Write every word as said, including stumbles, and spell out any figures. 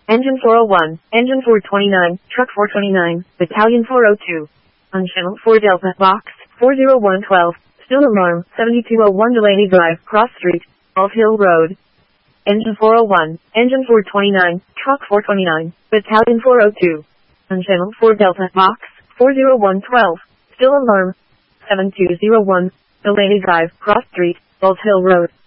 Engine four oh one, Engine four twenty-nine, Truck four twenty-nine, Battalion four oh two. On Channel four Delta, Box four oh one twelve, still alarm, seventy-two oh one Delaney Drive, Cross Street, Bald Hill Road. Engine four oh one, Engine four twenty-nine, Truck four twenty-nine, Battalion four oh two. On Channel four Delta, Box four oh one twelve, still alarm, seventy-two oh one, Delaney Drive, Cross Street, Bald Hill Road.